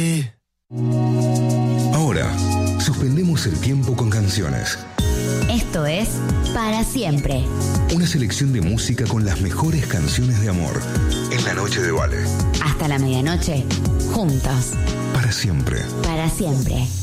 Ahora, suspendemos el tiempo con canciones. Esto es Para Siempre. Una selección de música con las mejores canciones de amor en la noche de Vale. Hasta la medianoche, juntos. Para siempre. Para siempre.